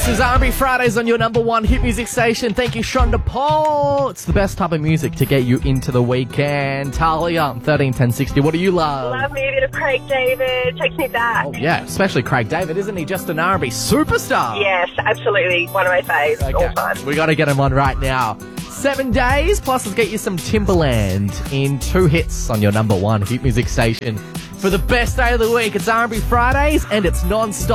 This is R&B Fridays on your number one hit music station. Thank you, Shonda Paul. It's the best type of music to get you into the weekend. Talia, 131060. What do you love? Love me a bit of Craig David. Takes me back. Oh, yeah, especially Craig David. Isn't he just an R&B superstar? Yes, absolutely. One of my faves all time. We got to get him on right now. 7 days, plus let's get you some Timberland in 2 hits on your number one hit music station. For the best day of the week, it's R&B Fridays, and it's non-stop.